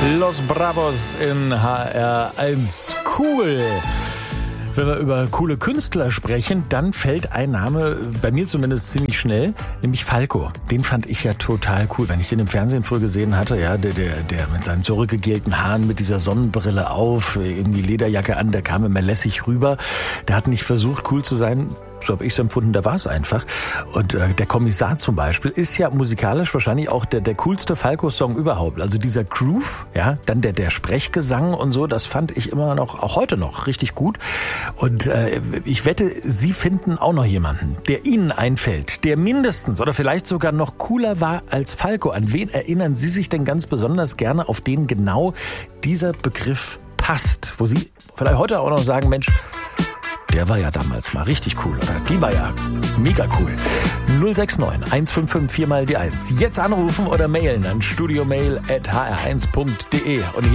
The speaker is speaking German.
Los Bravos in HR1. Cool. Wenn wir über coole Künstler sprechen, dann fällt ein Name, bei mir zumindest ziemlich schnell, nämlich Falco. Den fand ich ja total cool, wenn ich den im Fernsehen früher gesehen hatte, ja, der mit seinen zurückgegelten Haaren, mit dieser Sonnenbrille auf, irgendwie Lederjacke an, der kam immer lässig rüber. Der hat nicht versucht, cool zu sein. So habe ich es empfunden, da war es einfach. Und der Kommissar zum Beispiel ist ja musikalisch wahrscheinlich auch der coolste Falco-Song überhaupt. Also dieser Groove, ja, dann der Sprechgesang und so, das fand ich immer noch, auch heute noch, richtig gut. Und ich wette, Sie finden auch noch jemanden, der Ihnen einfällt, der mindestens oder vielleicht sogar noch cooler war als Falco. An wen erinnern Sie sich denn ganz besonders gerne, auf den genau dieser Begriff passt? Wo Sie vielleicht heute auch noch sagen, Mensch, der war ja damals mal richtig cool, oder? Die war ja mega cool. 069 155 4 mal die 1. Jetzt anrufen oder mailen an studiomail@hr1.de. Und hier